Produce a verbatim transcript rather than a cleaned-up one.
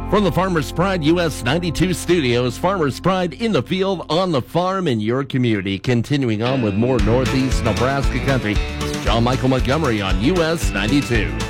From the Farmers Pride U S ninety-two studios, Farmers Pride in the field, on the farm, in your community. Continuing on with more Northeast Nebraska country, it's John Michael Montgomery on U S ninety-two.